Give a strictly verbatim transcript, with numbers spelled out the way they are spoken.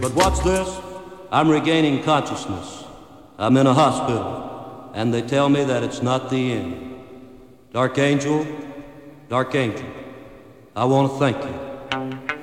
But what's this? I'm regaining consciousness. I'm in a hospital, and they tell me that it's not the end. Dark Angel, Dark Angel, I want to thank you.